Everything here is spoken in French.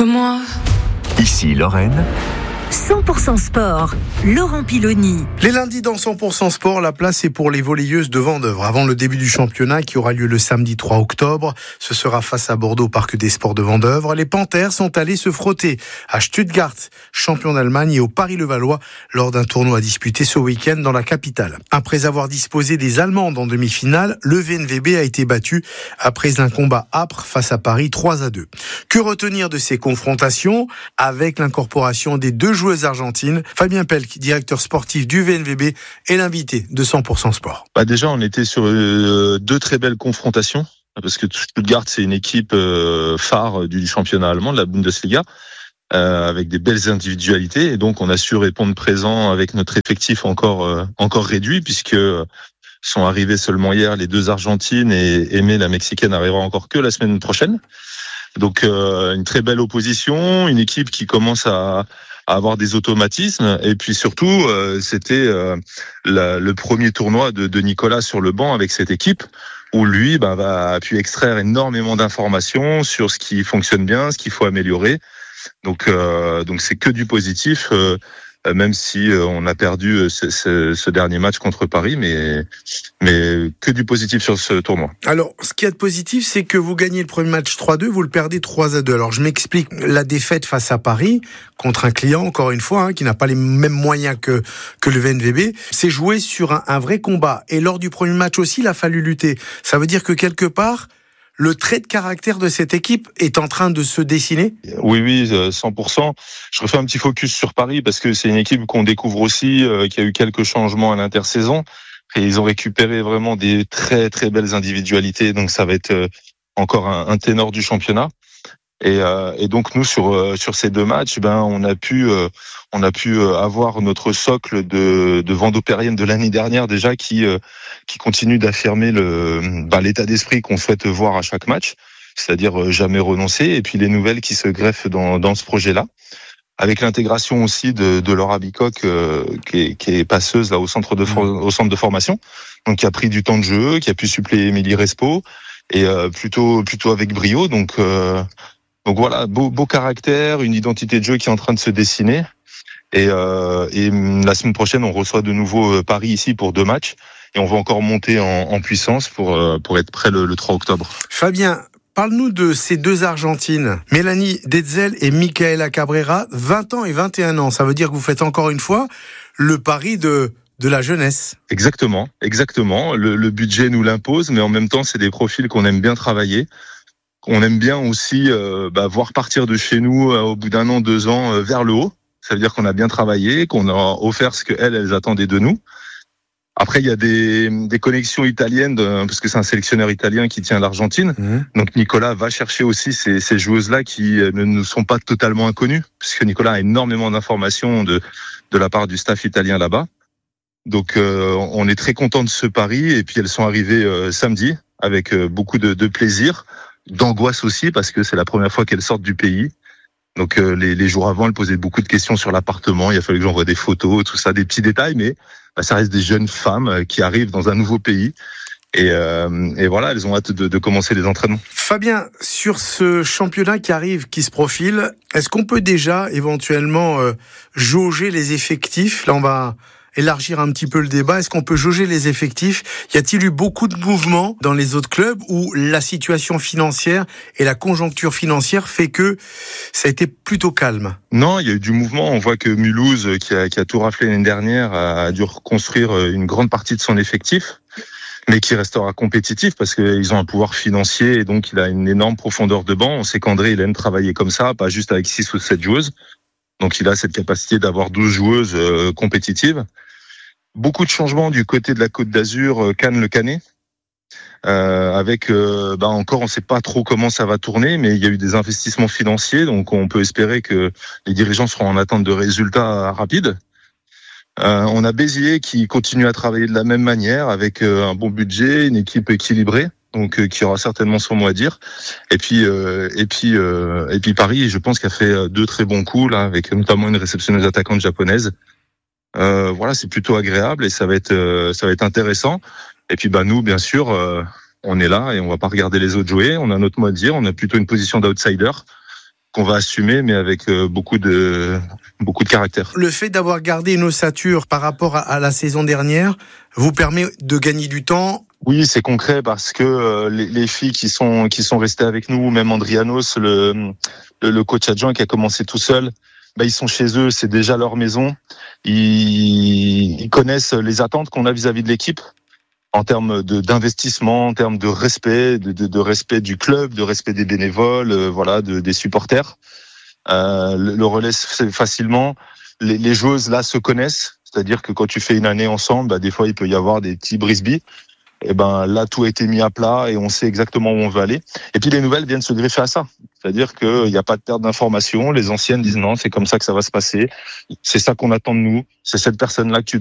que moi. Ici Lorraine. 100% sport, Laurent Piloni. Les lundis dans 100% sport, la place est pour les volleyeuses de Vendeuvre. Avant le début du championnat qui aura lieu le samedi 3 octobre, ce sera face à Bordeaux au Parc des Sports de Vendeuvre. Les Panthères sont allées se frotter à Stuttgart, champion d'Allemagne, et au Paris-Levallois lors d'un tournoi disputé ce week-end dans la capitale. Après avoir disposé des Allemandes en demi-finale, le VNVB a été battu après un combat âpre face à Paris 3-2. Que retenir de ces confrontations avec l'incorporation des deux joueuses argentines? Fabien Pelk, directeur sportif du VNVB, est l'invité de 100% sport. Déjà, on était sur deux très belles confrontations, parce que Stuttgart, c'est une équipe phare du championnat allemand, de la Bundesliga, avec des belles individualités, et donc on a su répondre présent avec notre effectif encore réduit, puisque sont arrivés seulement hier les deux Argentines, et Aimée, la Mexicaine, arrivera encore que la semaine prochaine. Donc une très belle opposition, une équipe qui commence à avoir des automatismes, et puis surtout c'était le premier tournoi de Nicolas sur le banc avec cette équipe, où lui a pu extraire énormément d'informations sur ce qui fonctionne bien, ce qu'il faut améliorer. Donc c'est que du positif, même si on a perdu ce dernier match contre Paris, mais que du positif sur ce tournoi. Alors, ce qu'il y a de positif, c'est que vous gagnez le premier match 3-2, vous le perdez 3-2. Alors, je m'explique, la défaite face à Paris, contre un client, encore une fois, qui n'a pas les mêmes moyens que le VNVB, c'est joué sur un vrai combat. Et lors du premier match aussi, il a fallu lutter. Ça veut dire que quelque part, le trait de caractère de cette équipe est en train de se dessiner? Oui, 100%. Je refais un petit focus sur Paris parce que c'est une équipe qu'on découvre aussi, qui a eu quelques changements à l'intersaison. Et ils ont récupéré vraiment des très très belles individualités. Donc ça va être encore un ténor du championnat. Et donc nous sur ces deux matchs, on a pu avoir notre socle de vendopérienne de l'année dernière déjà qui continue d'affirmer l'état d'esprit qu'on souhaite voir à chaque match, c'est-à-dire jamais renoncer, et puis les nouvelles qui se greffent dans ce projet-là, avec l'intégration aussi de Laura Bicoque qui est passeuse là au centre de formation, donc qui a pris du temps de jeu, qui a pu suppléer Émilie Respo, et plutôt avec brio. Donc voilà, beau caractère, une identité de jeu qui est en train de se dessiner. Et la semaine prochaine, on reçoit de nouveau Paris ici pour 2 matchs. Et on va encore monter en puissance pour être prêt le 3 octobre. Fabien, parle-nous de ces deux Argentines, Mélanie Detzel et Micaela Cabrera, 20 ans et 21 ans. Ça veut dire que vous faites encore une fois le pari de la jeunesse. Exactement. Le budget nous l'impose, mais en même temps, c'est des profils qu'on aime bien travailler. On aime bien aussi voir partir de chez nous au bout d'1 an, 2 ans vers le haut. Ça veut dire qu'on a bien travaillé, qu'on a offert ce qu'elles attendaient de nous. Après, il y a des connexions italiennes, parce que c'est un sélectionneur italien qui tient l'Argentine. Donc Nicolas va chercher aussi ces joueuses-là qui ne nous sont pas totalement inconnues, puisque Nicolas a énormément d'informations de la part du staff italien là-bas. Donc on est très content de ce pari, et puis elles sont arrivées samedi avec beaucoup de plaisir, d'angoisse aussi, parce que c'est la première fois qu'elles sortent du pays. Donc les jours avant, elles posaient beaucoup de questions sur l'appartement, il a fallu que j'envoie des photos, tout ça, des petits détails, mais ça reste des jeunes femmes qui arrivent dans un nouveau pays, et voilà, elles ont hâte de commencer les entraînements. Fabien, sur ce championnat qui arrive, qui se profile, est-ce qu'on peut déjà éventuellement jauger les effectifs? Là, on va élargir un petit peu le débat. Est-ce qu'on peut jauger les effectifs? Y a-t-il eu beaucoup de mouvements dans les autres clubs où la situation financière et la conjoncture financière fait que ça a été plutôt calme? Non, il y a eu du mouvement. On voit que Mulhouse, qui a tout raflé l'année dernière, a dû reconstruire une grande partie de son effectif, mais qui restera compétitif parce qu'ils ont un pouvoir financier, et donc il a une énorme profondeur de banc. On sait qu'André, il aime travailler comme ça, pas juste avec 6 ou 7 joueuses. Donc il a cette capacité d'avoir 12 joueuses compétitives. Beaucoup de changements du côté de la Côte d'Azur, Cannes-le Canet, avec encore on ne sait pas trop comment ça va tourner, mais il y a eu des investissements financiers, donc on peut espérer que les dirigeants seront en attente de résultats rapides. On a Béziers qui continue à travailler de la même manière, avec un bon budget, une équipe équilibrée, donc qui aura certainement son mot à dire. Et puis Paris, je pense, qu'il a fait 2 très bons coups là, avec notamment une réceptionneuse attaquante japonaise. Voilà, c'est plutôt agréable, et ça va être intéressant. Et puis nous, bien sûr, on est là et on va pas regarder les autres jouer. On a notre mot à dire. On a plutôt une position d'outsider. qu'on va assumer, mais avec beaucoup de caractère. Le fait d'avoir gardé une ossature par rapport à la saison dernière vous permet de gagner du temps. Oui, c'est concret parce que les filles qui sont restées avec nous, même Andrianos, le coach adjoint qui a commencé tout seul, ils sont chez eux, c'est déjà leur maison. Ils connaissent les attentes qu'on a vis-à-vis de l'équipe en termes d'investissement, en termes de respect, de respect du club, de respect des bénévoles, des supporters. Le relais se fait facilement. Les joueuses là se connaissent, c'est-à-dire que quand tu fais une année ensemble, des fois il peut y avoir des petits brisbis. Et là tout a été mis à plat et on sait exactement où on veut aller. Et puis les nouvelles viennent se greffer à ça, c'est-à-dire qu'il n'y a pas de perte d'information. Les anciennes disent non, c'est comme ça que ça va se passer. C'est ça qu'on attend de nous. C'est cette personne-là que tu